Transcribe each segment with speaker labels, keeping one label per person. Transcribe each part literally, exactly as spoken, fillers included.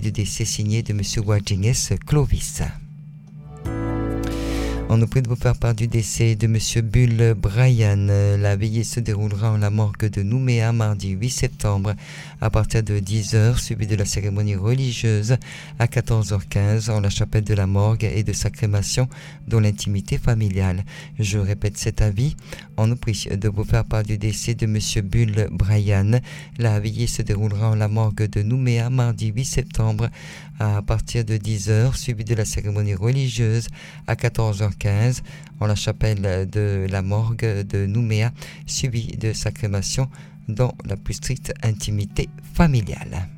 Speaker 1: du décès signé de M. Wadjinges Clovis. On nous prie de vous faire part du décès de M. Bull Brian. La veillée se déroulera en la morgue de Nouméa mardi huit septembre à partir de dix heures, suivi de la cérémonie religieuse à quatorze heures quinze en la chapelle de la morgue et de sa crémation dans l'intimité familiale. Je répète cet avis. On nous prie de vous faire part du décès de M. Bull Brian. La veillée se déroulera en la morgue de Nouméa mardi huit septembre à partir de dix heures, suivi de la cérémonie religieuse à quatorze heures quinze en la chapelle de la morgue de Nouméa, suivi de sa crémation dans la plus stricte intimité familiale.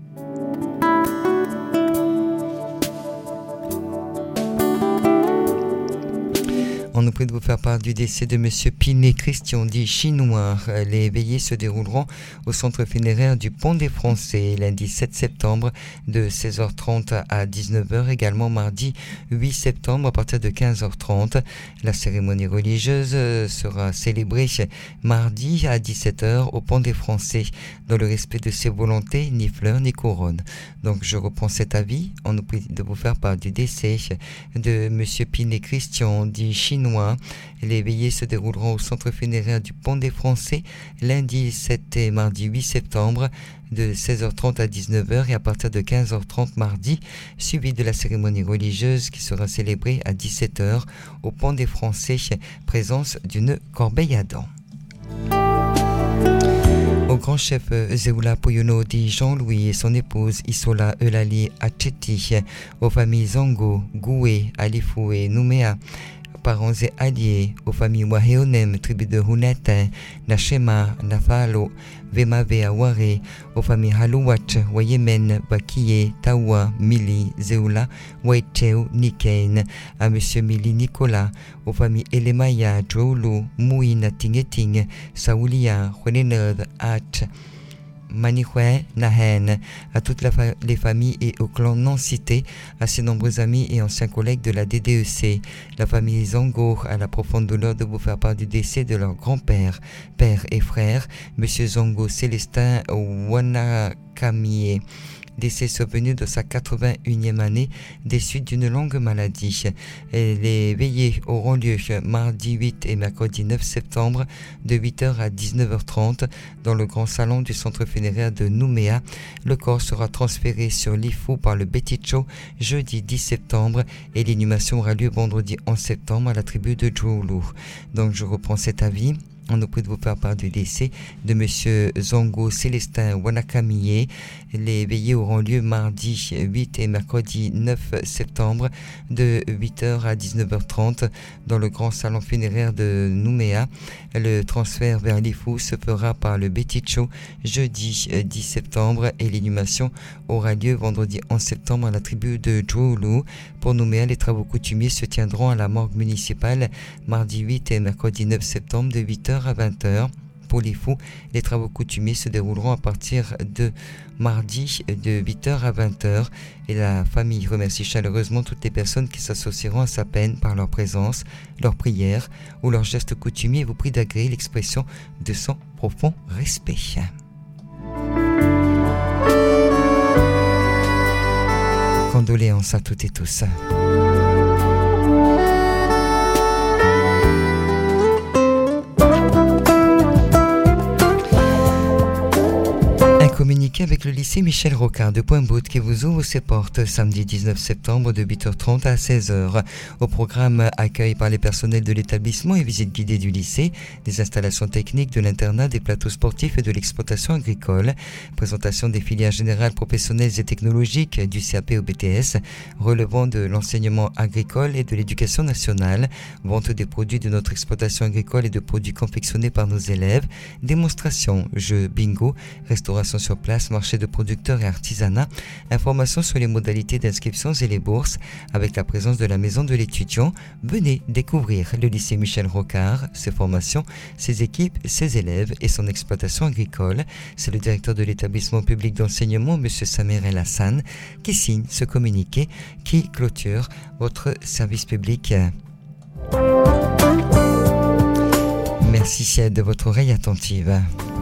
Speaker 1: On nous prie de vous faire part du décès de M. Pinet Christian, dit Chinois. Les veillées se dérouleront au centre funéraire du Pont des Français, lundi sept septembre de seize heures trente à dix-neuf heures, également mardi huit septembre à partir de quinze heures trente. La cérémonie religieuse sera célébrée mardi à dix-sept heures au Pont des Français, dans le respect de ses volontés, ni fleurs ni couronne. Donc je reprends cet avis. On nous prie de vous faire part du décès de M. Pinet Christian, dit Chinois. Les veillées se dérouleront au centre funéraire du Pont des Français lundi sept et mardi huit septembre de seize heures trente à dix-neuf heures et à partir de quinze heures trente mardi, suivi de la cérémonie religieuse qui sera célébrée à dix-sept heures au Pont des Français, présence d'une corbeille à dents. Au grand chef Zeoula Poyono dit Jean-Louis et son épouse Isola Eulalie Acheti, aux familles Zango, Goué, Alifou et Nouméa, parents et alliés, aux familles Waheonem, tribu de Hunete, Nachema, Nafalo, Vemave Aware, aux familles Halouach, Wayemen, Bakiye, Tawa, Mili, Zeoula, Waitcheu, Nikain, à M. Mili Nicolas, aux familles Elemaya, Djoulu, Mouina Tingeting, Saoulia, Huenenerd, Ach, Manihwe, Nahen, à toutes la fa- les familles et au clan non cité, à ses nombreux amis et anciens collègues de la D D E C, la famille Zango, à la profonde douleur de vous faire part du décès de leur grand-père, père et frère, M. Zango Célestin Wanakamie, décès survenu de sa quatre-vingt-unième année des suites d'une longue maladie. Et les veillées auront lieu mardi huit et mercredi neuf septembre de huit heures à dix-neuf heures trente dans le grand salon du centre funéraire de Nouméa. Le corps sera transféré sur l'Ifou par le Beticho jeudi dix septembre et l'inhumation aura lieu vendredi onze septembre à la tribu de Djoulu. Donc je reprends cet avis. On nous prie de vous faire part du décès de M. Zango Célestin Wanakamie. Les veillées auront lieu mardi huit et mercredi neuf septembre de huit heures à dix-neuf heures trente dans le grand salon funéraire de Nouméa. Le transfert vers l'Ifou se fera par le Beticho jeudi dix septembre et l'inhumation aura lieu vendredi onze septembre à la tribu de Djoulu. Pour Nouméa, les travaux coutumiers se tiendront à la morgue municipale mardi huit et mercredi neuf septembre de huit heures à vingt heures. Pour les fous, les travaux coutumiers se dérouleront à partir de mardi de huit heures à vingt heures et la famille remercie chaleureusement toutes les personnes qui s'associeront à sa peine par leur présence, leur prière ou leurs gestes coutumiers et vous prie d'agréer l'expression de son profond respect. Condoléances à toutes et tous. Communiqué avec le lycée Michel Rocard de Pointe-Bout qui vous ouvre ses portes samedi dix-neuf septembre de huit heures trente à seize heures. Au programme, accueil par les personnels de l'établissement et visite guidée du lycée, des installations techniques de l'internat, des plateaux sportifs et de l'exploitation agricole, présentation des filières générales professionnelles et technologiques du C A P au B T S, relevant de l'enseignement agricole et de l'éducation nationale, vente des produits de notre exploitation agricole et de produits confectionnés par nos élèves, démonstration, jeux bingo, restauration sur place, marché de producteurs et artisanat, informations sur les modalités d'inscription et les bourses, avec la présence de la maison de l'étudiant. Venez découvrir le lycée Michel Rocard, ses formations, ses équipes, ses élèves et son exploitation agricole. C'est le directeur de l'établissement public d'enseignement, M. Samer El Hassan, qui signe ce communiqué qui clôture votre service public. Merci de votre oreille attentive.